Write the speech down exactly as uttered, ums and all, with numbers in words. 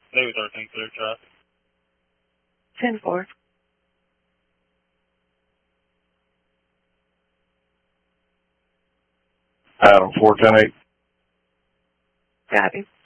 Maybe thirteen, clear traffic. ten four. Adam, four ten eight. Got it.